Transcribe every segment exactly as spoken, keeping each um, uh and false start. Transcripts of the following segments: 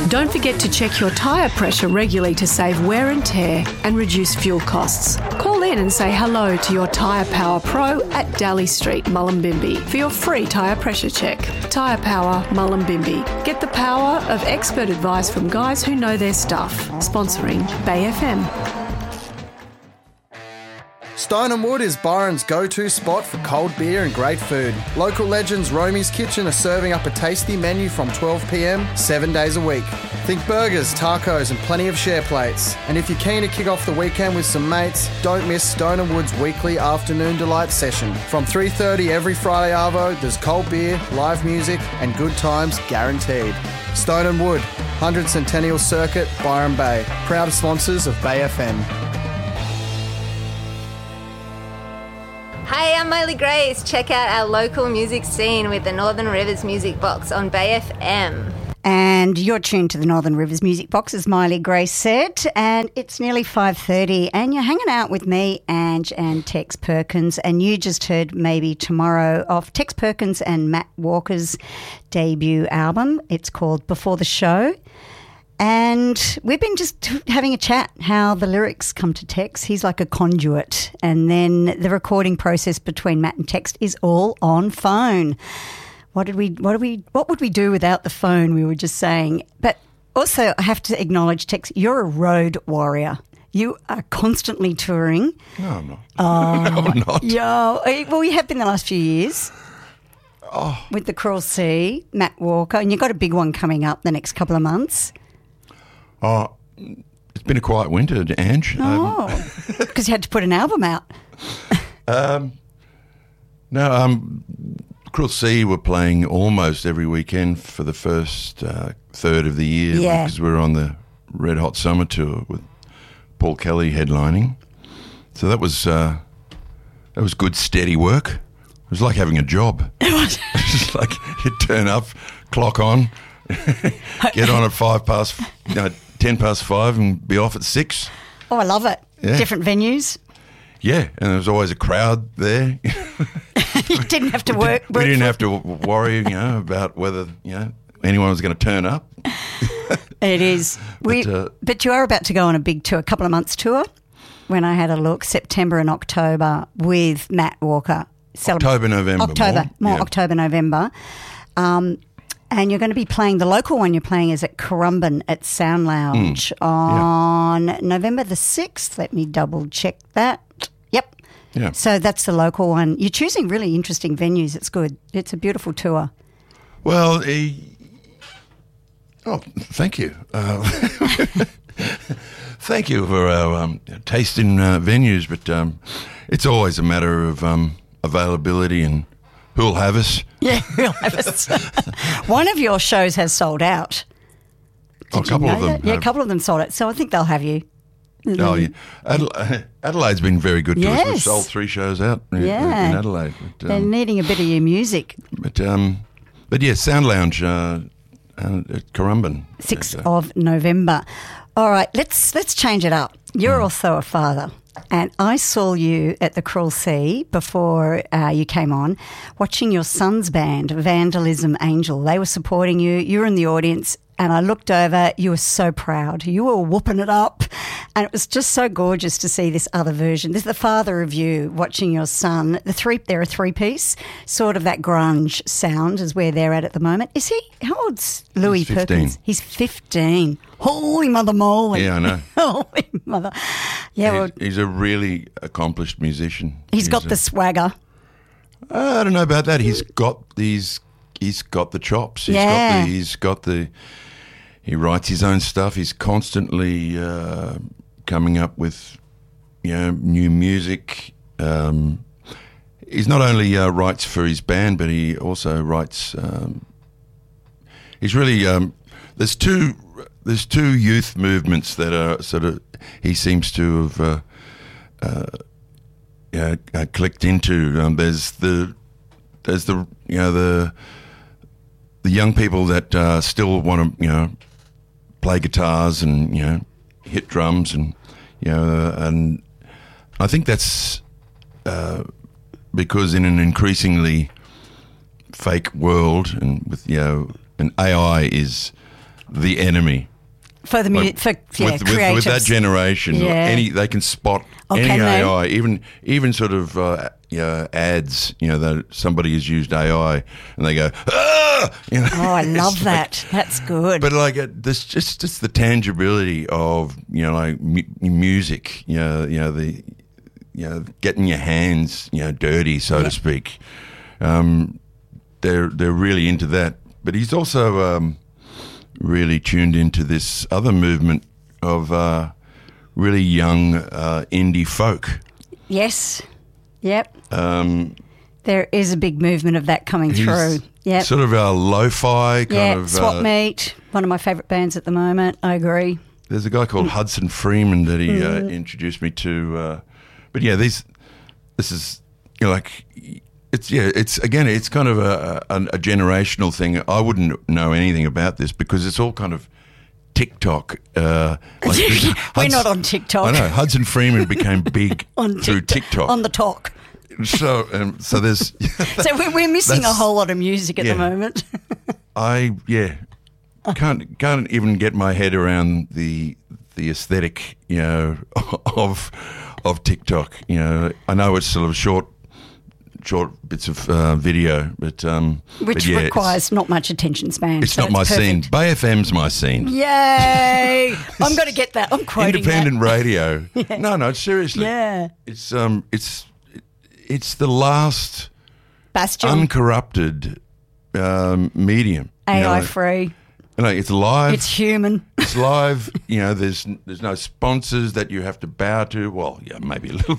Don't forget to check your tyre pressure regularly to save wear and tear and reduce fuel costs. Call in and say hello to your Tyre Power Pro at Daly Street, Mullumbimby for your free tyre pressure check. Tyre Power, Mullumbimby. Get the power of expert advice from guys who know their stuff. Sponsoring Bay F M. Stone and Wood is Byron's go-to spot for cold beer and great food. Local legends Romy's Kitchen are serving up a tasty menu from twelve p m, seven days a week. Think burgers, tacos and plenty of share plates. And if you're keen to kick off the weekend with some mates, don't miss Stone and Wood's weekly afternoon delight session. From three thirty every Friday arvo, there's cold beer, live music and good times guaranteed. Stone and Wood, one hundred Centennial Circuit, Byron Bay. Proud sponsors of Bay F M. Hey, I'm Miley Grace. Check out our local music scene with the Northern Rivers Music Box on Bay F M. And you're tuned to the Northern Rivers Music Box, as Miley Grace said, and it's nearly five thirty and you're hanging out with me, Ange and Tex Perkins, and you just heard Maybe Tomorrow off Tex Perkins and Matt Walker's debut album. It's called Before the Show. And we've been just having a chat how the lyrics come to Tex. He's like a conduit. And then the recording process between Matt and Tex is all on phone. What did we what did we what would we do without the phone, we were just saying. But also I have to acknowledge, Tex, you're a road warrior. You are constantly touring. No, I'm not. Oh, no, I'm not. Yeah, well, you have been the last few years. Oh. With the Cruel Sea, Matt Walker, and you've got a big one coming up the next couple of months. Oh, it's been a quiet winter, Ange. Oh, because you had to put an album out. um, no, um, Cruel Sea were playing almost every weekend for the first uh, third of the year, yeah. because we were on the Red Hot Summer Tour with Paul Kelly headlining. So that was uh, that was good, steady work. It was like having a job. It was just like you turn up, clock on, get on at five past, you know, ten past five, and be off at six. Oh, I love it. Yeah. Different venues. Yeah, and there was always a crowd there. You didn't have to we work. Did, we didn't have to worry, you know, about whether you know anyone was going to turn up. It is. We, but, uh, but you are about to go on a big tour, a couple of months tour. When I had a look, September and October with Matt Walker. October, November. October, more, more yeah. October, November. Um, and you're going to be playing, the local one you're playing is at Currumbin at Sound Lounge mm. on yeah. November the sixth. Let me double check that. Yep. Yeah. So that's the local one. You're choosing really interesting venues. It's good. It's a beautiful tour. Well, uh, oh, thank you. Uh, thank you for our um, taste in uh, venues, but um, it's always a matter of um, availability and who'll have us. Yeah, who'll have us. One of your shows has sold out. Oh, a couple of them. That? Yeah, a couple of them sold out. So I think they'll have you. Oh, yeah. Adela- Adelaide's been very good to yes. us. We've sold three shows out in, yeah. in Adelaide. But, um, They're needing a bit of your music. But, um, but yeah, Sound Lounge uh, uh, at Currumbin. sixth so. of November. All right, let's let's change it up. You're mm. also a father. And I saw you at the Cruel Sea before uh, you came on, watching your son's band, Vandalism Angel. They were supporting you. You were in the audience, and I looked over. You were so proud. You were whooping it up, and it was just so gorgeous to see this other version. This is the father of you watching your son. The three, they're a three-piece, sort of that grunge sound is where they're at at the moment. Is he? How old's Louis He's Perkins? He's fifteen. Holy mother moly. Yeah, I know. Holy mother. Yeah, well, he's, he's a really accomplished musician. He's, he's got a, the swagger. Uh, I don't know about that. He's got these. He's got the chops. He's yeah. got the. He's got the. He writes his own stuff. He's constantly uh, coming up with, you know, new music. Um, he's not only uh, writes for his band, but he also writes. Um, he's really. Um, there's two. There's two youth movements that are sort of. He seems to have. Uh, uh, Yeah, uh, clicked into. Um, there's the, there's the, you know, the, the young people that uh, still want to, you know, play guitars and, you know, hit drums and, you know, uh, and I think that's uh, because in an increasingly fake world and with, you know, and A I is the enemy. For the mu- Like, for yeah, with, with, creatives. with that generation, Yeah. any they can spot Oh, any can they? A I, even even sort of uh, you know, ads. You know, that somebody has used A I and they go, ah! You know, Oh, I love it's that. like- That's good. But like it, this, just just the tangibility of you know like mu- music. You know, you know the you know getting your hands you know dirty, so to speak. Um, they're they're really into that. But he's also um, really tuned into this other movement of uh, really young uh, indie folk. Yes. Yep. Um, There is a big movement of that coming he's through. Yep. Sort of a lo-fi kind yeah. of. Swap uh, Meet, one of my favourite bands at the moment. I agree. There's a guy called Hudson Freeman that he uh, introduced me to. Uh, but yeah, these this is you know, like it's yeah it's again it's kind of a, a, a generational thing. I wouldn't know anything about this because it's all kind of TikTok. Uh, like We're Huds- not on TikTok. I know Hudson Freeman became big on through TikTok. On the talk. So um, so there's So we're, we're missing a That's- whole lot of music at yeah. the moment. I yeah can't can't even get my head around the the aesthetic you know of of TikTok. You know, I know it's sort of short short bits of uh, video, but um, Which but yeah, requires not much attention span. It's, it's so not my scene. perfect. Bay F M's my scene. Yay! I'm going to get that. I'm quoting Independent radio. No, no, seriously. Yeah. It's um, it's it's the last that. Bastion, uncorrupted um, medium. you A I know. free. You know, it's live. It's human. It's live. You know, there's there's no sponsors that you have to bow to. Well, yeah, maybe a little,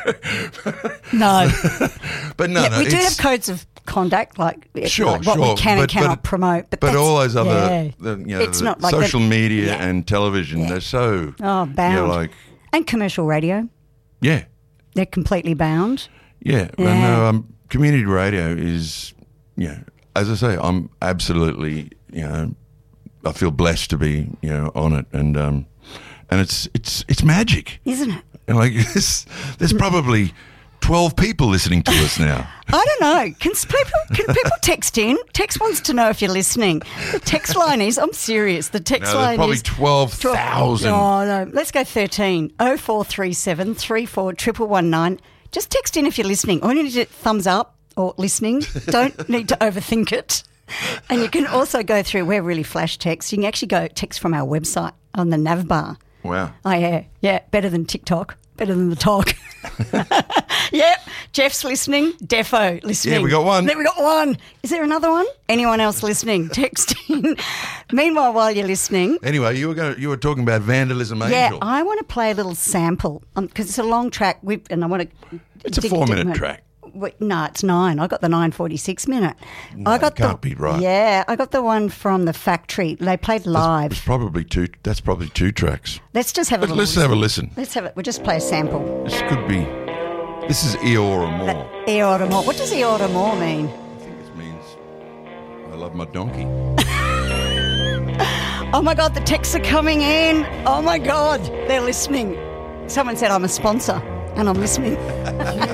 No. but no, Yeah, no. we do it's, have codes of conduct, like, Sure, like what sure, we can but- and cannot but- promote. But, But that's- all those other, yeah. the, you know, It's the not like social that- media yeah. and television, Yeah. they're so Oh, you bound. know, like And commercial radio. yeah, They're completely bound. yeah. Yeah. And, no, um, community radio is, you know, as I say, I'm absolutely, you know, I feel blessed to be, you know, on it, and um, and it's it's it's magic. Isn't it? And like there's, there's probably twelve people listening to us now. I don't know. Can s- people can people text in? Text wants to know if you're listening. The text line is, I'm serious, the text No, there's line probably is twelve thousand. Oh, no. Let's go thirteen. oh four three seven, three four one one one nine. Just text in if you're listening. All you need to do thumbs up or listening. Don't need to overthink it. And you can also go through, we're really flash text. You can actually go text from our website on the nav bar. Wow. Oh, yeah. Yeah, better than TikTok. Better than the talk. Yep. Jeff's listening. Defo listening. Yeah, we got one. There we got one. Is there another one? Anyone else listening? Text in. Meanwhile, while you're listening, Anyway, you were going. You were talking about Vandalism yeah, Angel. I want to play a little sample because it's a long track. We and I want to. It's a four-minute track. Wait, no, it's nine. I got the nine forty-six minute. No, I got it can't the, be right. Yeah, I got the one from the factory. They played live. It's probably two. That's probably two tracks. Let's just have a But little let's have a listen. Let's have it. We'll just play a sample. This could be. This is Eeyore More. Eeyore more. What does Eeyore more mean? I think it means I love my donkey. Oh my God, the texts are coming in. Oh my God, they're listening. Someone said I'm a sponsor and I'm listening.